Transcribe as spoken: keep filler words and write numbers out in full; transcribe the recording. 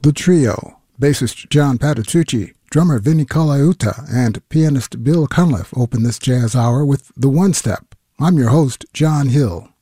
The Trio, bassist John Patitucci, drummer Vinny Colaiuta, and pianist Bill Cunliffe open this jazz hour with The One Step. I'm your host, John Hill.